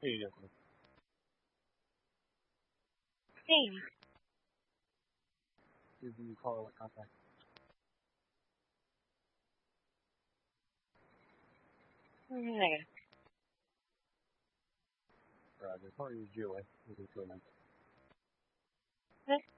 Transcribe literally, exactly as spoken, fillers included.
Hey, Jessica. Hey, Did you call what contact? negative. Roger. How are you, Joey? What is going on?